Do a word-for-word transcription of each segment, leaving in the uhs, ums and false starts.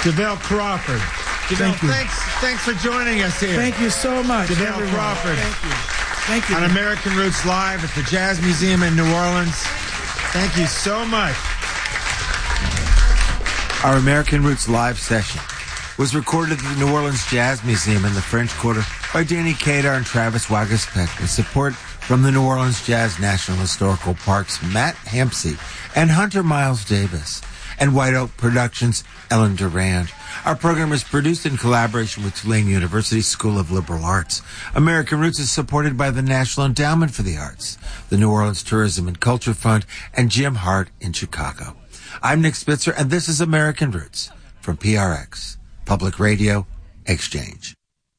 JaVale Crawford. JaVale, Thank you. thanks, thanks for joining us here. Thank you so much, JaVale everyone. Crawford. Thank you. Thank you. On American Roots Live at the Jazz Museum in New Orleans. Thank you so much. Our American Roots Live session was recorded at the New Orleans Jazz Museum in the French Quarter by Danny Kadar and Travis Waguespack with support from the New Orleans Jazz National Historical Park's Matt Hampsey and Hunter Miles Davis, and White Oak Productions' Ellen Durand. Our program is produced in collaboration with Tulane University School of Liberal Arts. American Roots is supported by the National Endowment for the Arts, the New Orleans Tourism and Culture Fund, and Jim Hart in Chicago. I'm Nick Spitzer, and this is American Roots from P R X, Public Radio Exchange.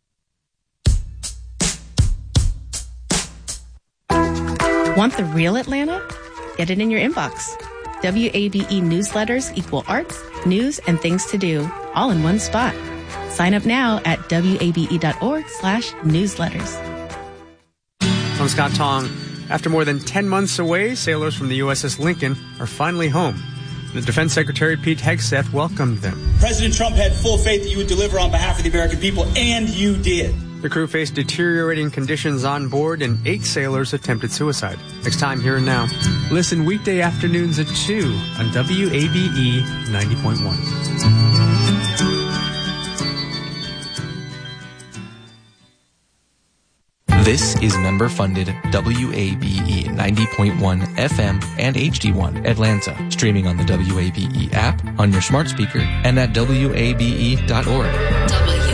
Want the real Atlanta? Get it in your inbox. W A B E newsletters equal arts, news, and things to do, all in one spot. Sign up now at wabe.org slash newsletters. I'm Scott Tong. After more than ten months away, sailors from the U S S Lincoln are finally home. The Defense Secretary Pete Hegseth welcomed them. President Trump had full faith that you would deliver on behalf of the American people, and you did. The crew faced deteriorating conditions on board, and eight sailors attempted suicide. Next time, Here and Now. Listen weekday afternoons at two on W A B E ninety point one. This is member-funded W A B E ninety point one F M and H D one Atlanta, streaming on the W A B E app, on your smart speaker, and at W A B E dot org.